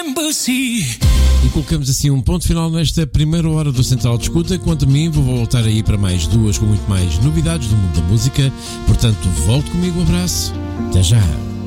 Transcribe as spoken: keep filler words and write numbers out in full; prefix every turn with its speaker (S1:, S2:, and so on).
S1: E colocamos assim um ponto final nesta primeira hora do Central de Escuta. Quanto a mim, vou voltar aí para mais duas com muito mais novidades do mundo da música. Portanto, volte comigo, um abraço. Até já.